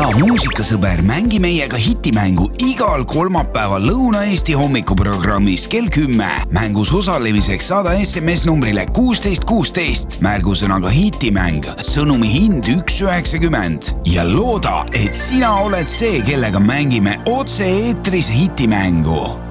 hea muusikasõber, mängi meiega hitimängu igal kolmapäeval Lõuna-Eesti hommikuprogrammis kell 10. Mängus osalemiseks saada SMS numbrile 1616 märgusõnaga hitimäng, sõnumi hind 1,90 ja looda, et sina oled see, kellega mängime otse eetris hitimängu.